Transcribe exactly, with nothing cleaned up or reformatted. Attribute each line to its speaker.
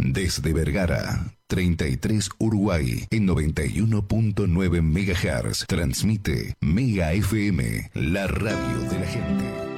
Speaker 1: Desde Vergara, treinta y tres Uruguay, en noventa y uno punto nueve megahertz. Transmite Mega F M, la radio de la gente.